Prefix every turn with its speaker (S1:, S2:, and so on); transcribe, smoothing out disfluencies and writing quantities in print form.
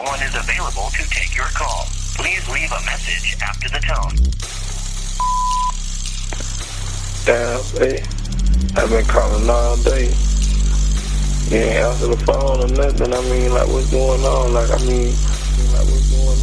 S1: one is available to take your call. Please leave a message after the tone.
S2: Damn, hey, I've been calling all day. You ain't answer the phone or nothing. I mean, like, what's going on? Like, I mean, like, what's going on?